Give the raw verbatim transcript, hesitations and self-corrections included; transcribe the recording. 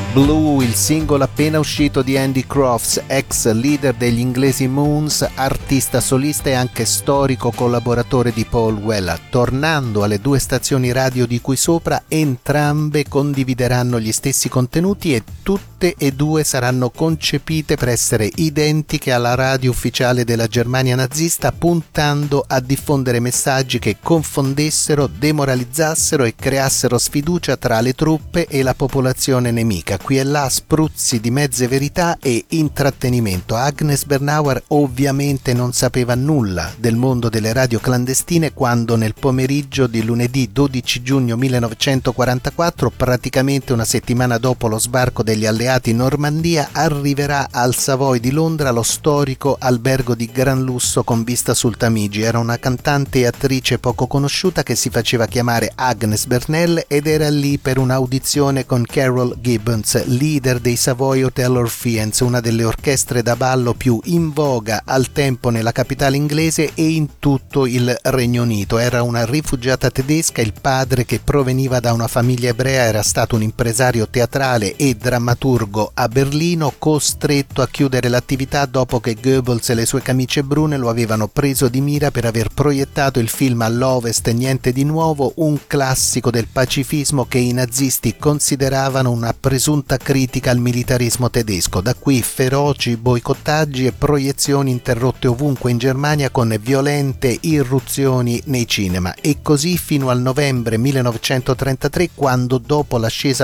Blue, il singolo appena uscito di Andy Crofts, ex leader degli inglesi Moons, artista solista e anche storico collaboratore di Paul Weller. Tornando alle due stazioni radio di cui sopra, entrambe condivideranno gli stessi contenuti e tutte e due saranno concepite per essere identiche alla radio ufficiale della Germania nazista, puntando a diffondere messaggi che confondessero, demoralizzassero e creassero sfiducia tra le truppe e la popolazione nemica. Qui e là spruzzi di mezze verità e intrattenimento. Agnes Bernauer ovviamente non sapeva nulla del mondo delle radio clandestine quando nel pomeriggio di lunedì dodici giugno millenovecentoquarantaquattro, praticamente una settimana dopo lo sbarco degli alleati in Normandia, arriverà al Savoy di Londra lo storico albergo di gran lusso con vista sul Tamigi. Era una cantante e attrice poco conosciuta che si faceva chiamare Agnes Bernell ed era lì per un'audizione con Carol Gibbons, leader dei Savoy Hotel Orpheans, una delle orchestre da ballo più in voga al tempo nella capitale inglese e in tutto il Regno Unito. Era una rifugiata tedesca, il padre, che proveniva da una famiglia ebrea, era stato un impresario teatrale e drammaturgo a Berlino, costretto a chiudere l'attività dopo che Goebbels e le sue camicie brune lo avevano preso di mira per aver proiettato il film All'Ovest Niente di Nuovo, un classico del pacifismo che i nazisti consideravano una presunta critica al militarismo tedesco. Da qui feroci boicottaggi e proiezioni interrotte ovunque in Germania con violente irruzioni nei cinema. E così fino al novembre millenovecentotrentatré, quando dopo l'ascesa